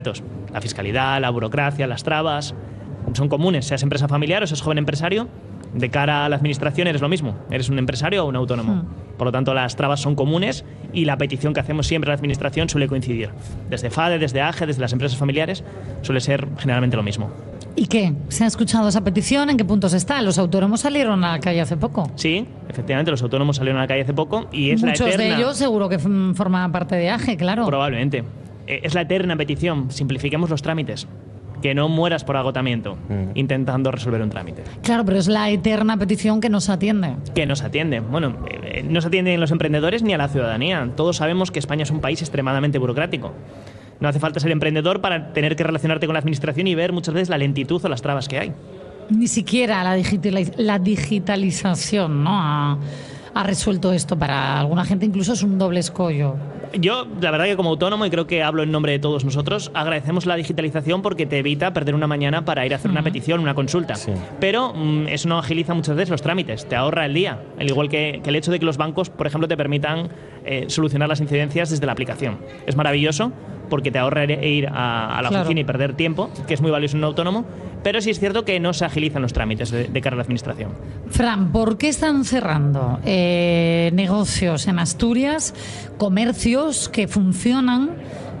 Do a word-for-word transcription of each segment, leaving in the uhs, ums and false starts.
La fiscalidad, la burocracia, las trabas, son comunes, seas empresa familiar o seas joven empresario. De cara a la administración eres lo mismo, eres un empresario o un autónomo. Hmm. Por lo tanto, las trabas son comunes y la petición que hacemos siempre a la administración suele coincidir. Desde FADE, desde AGE, desde las empresas familiares, suele ser generalmente lo mismo. ¿Y qué? ¿Se ha escuchado esa petición? ¿En qué puntos está? Los autónomos salieron a la calle hace poco. Sí, efectivamente, los autónomos salieron a la calle hace poco y es Muchos la eterna... de ellos seguro que formaban parte de AGE, claro. Probablemente. Es la eterna petición, simplifiquemos los trámites. Que no mueras por agotamiento mm. intentando resolver un trámite. Claro, pero es la eterna petición que nos atiende. Que nos atiende. Bueno, eh, no se atiende ni los emprendedores ni a la ciudadanía. Todos sabemos que España es un país extremadamente burocrático. No hace falta ser emprendedor para tener que relacionarte con la administración y ver muchas veces la lentitud o las trabas que hay. Ni siquiera la, digitaliz- la digitalización, ¿no? Ha, ha resuelto esto. Para alguna gente incluso es un doble escollo. Yo, la verdad que como autónomo, y creo que hablo en nombre de todos nosotros, agradecemos la digitalización porque te evita perder una mañana para ir a hacer uh-huh. una petición, una consulta. Sí. Pero mmm, eso no agiliza muchas veces los trámites, te ahorra el día. Al igual que, que el hecho de que los bancos, por ejemplo, te permitan eh, solucionar las incidencias desde la aplicación. Es maravilloso porque te ahorra ir a, a la claro. oficina y perder tiempo, que es muy valioso en un autónomo, pero sí es cierto que no se agilizan los trámites de, de cara a la administración. Fran, ¿por qué están cerrando eh, negocios en Asturias, comercios que funcionan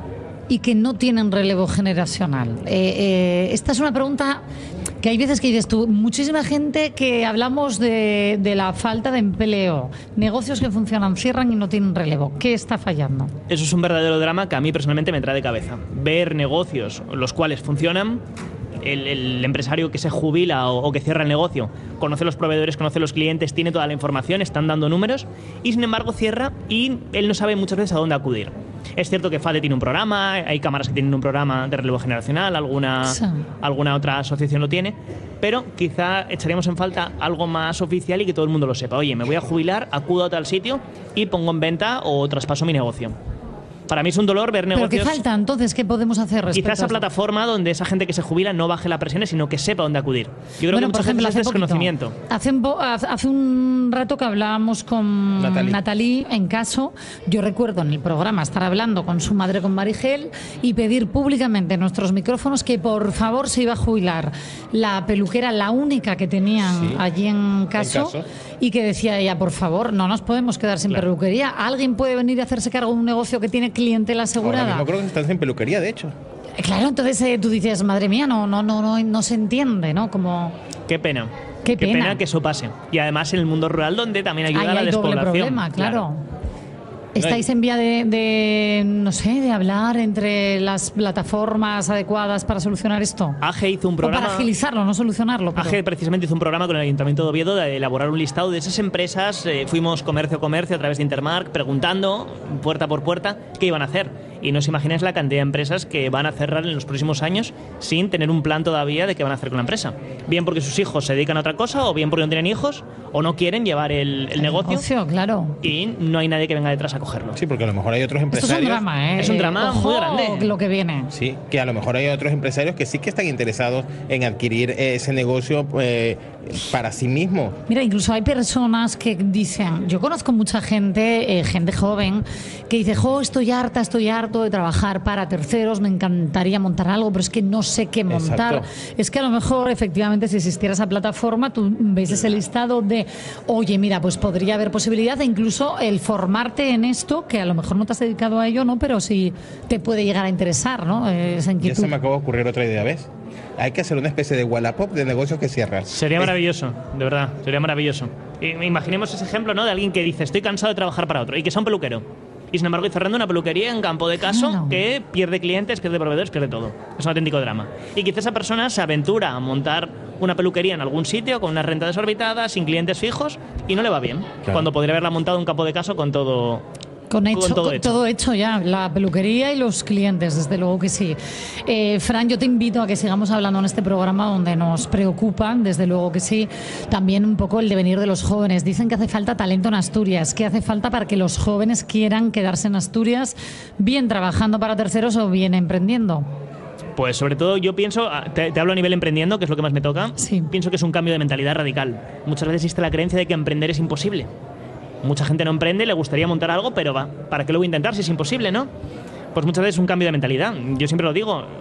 y que no tienen relevo generacional? Eh, eh, esta es una pregunta que hay veces que dices tú, muchísima gente que hablamos de, de la falta de empleo, negocios que funcionan, cierran y no tienen relevo. ¿Qué está fallando? Eso es un verdadero drama que a mí personalmente me trae de cabeza. Ver negocios los cuales funcionan, el, el empresario que se jubila o, o que cierra el negocio, conoce los proveedores, conoce los clientes, tiene toda la información, están dando números y sin embargo cierra y él no sabe muchas veces a dónde acudir. Es cierto que FADE tiene un programa, hay cámaras que tienen un programa de relevo generacional, alguna, sí. alguna otra asociación lo tiene, pero quizá echaríamos en falta algo más oficial y que todo el mundo lo sepa. Oye, me voy a jubilar, acudo a tal sitio y pongo en venta o traspaso mi negocio. Para mí es un dolor ver negocios... ¿Pero qué falta entonces? ¿Qué podemos hacer respecto Quizás esa plataforma donde esa gente que se jubila no baje la presión, sino que sepa dónde acudir. Yo creo bueno, que muchas ejemplo, veces es desconocimiento. Hace un, hace un rato que hablábamos con Natalie. Natalie en Caso. Yo recuerdo en el programa estar hablando con su madre, con Marigel, y pedir públicamente en nuestros micrófonos que por favor se iba a jubilar la peluquera, la única que tenían sí. allí en Caso, en Caso, y que decía ella, por favor, no nos podemos quedar sin claro. peluquería. ¿Alguien puede venir a hacerse cargo de un negocio que tiene clientela asegurada? Ahora mismo creo que están sin peluquería, de hecho. Claro, entonces eh, tú dices, madre mía, no, no, no, no, no se entiende, ¿no? Como... Qué pena. Qué pena. Qué pena que eso pase. Y además en el mundo rural donde también ayuda Ahí a la hay despoblación. Doble problema, claro. claro. ¿Estáis en vía de, de, no sé, de hablar entre las plataformas adecuadas para solucionar esto? AGE hizo un programa... O para agilizarlo, no solucionarlo. Pero... AGE precisamente hizo un programa con el Ayuntamiento de Oviedo de elaborar un listado de esas empresas. Eh, fuimos comercio a comercio a través de Intermark preguntando, puerta por puerta, qué iban a hacer. Y no os imagináis la cantidad de empresas que van a cerrar en los próximos años sin tener un plan todavía de qué van a hacer con la empresa. Bien porque sus hijos se dedican a otra cosa, o bien porque no tienen hijos, o no quieren llevar el, el, el negocio. negocio claro. Y no hay nadie que venga detrás a cogerlo. Sí, porque a lo mejor hay otros empresarios... Esto es un drama, ¿eh? Es un drama Ojo muy grande. Lo que viene. Sí, que a lo mejor hay otros empresarios que sí que están interesados en adquirir ese negocio eh, para sí mismo. Mira, incluso hay personas que dicen... Yo conozco mucha gente, eh, gente joven, que dice, jo, estoy harta, estoy harto de trabajar para terceros, me encantaría montar algo, pero es que no sé qué montar. Exacto. Es que a lo mejor, efectivamente, si existiera esa plataforma, tú ves ese listado de, oye, mira, pues podría haber posibilidad de incluso el formarte en esto, que a lo mejor no te has dedicado a ello, ¿no? Pero sí te puede llegar a interesar, ¿no? Esa inquietud. Ya se me acaba de ocurrir otra idea, ¿ves? Hay que hacer una especie de Wallapop de negocios que cierran. Sería maravilloso, de verdad, sería maravilloso. Y imaginemos ese ejemplo, ¿no? De alguien que dice, estoy cansado de trabajar para otro, y que sea un peluquero. Y sin embargo, cerrando una peluquería en Campo de Caso, claro, que pierde clientes, pierde proveedores, pierde todo. Es un auténtico drama. Y quizá esa persona se aventura a montar una peluquería en algún sitio con una renta desorbitada, sin clientes fijos, y no le va bien. Claro. Cuando podría haberla montado en Campo de Caso con todo... Con, hecho, con todo, con hecho. todo hecho ya, la peluquería y los clientes, desde luego que sí. Eh, Fran, yo te invito a que sigamos hablando en este programa donde nos preocupan, desde luego que sí, también un poco el devenir de los jóvenes. Dicen que hace falta talento en Asturias, que hace falta para que los jóvenes quieran quedarse en Asturias, bien trabajando para terceros o bien emprendiendo. Pues sobre todo yo pienso, te, te hablo a nivel emprendiendo, que es lo que más me toca, sí. Pienso que es un cambio de mentalidad radical. Muchas veces existe la creencia de que emprender es imposible. Mucha gente no emprende, le gustaría montar algo, pero va, ¿para qué lo voy a intentar si es imposible, no? pues muchas veces un cambio de mentalidad. Yo siempre lo digo,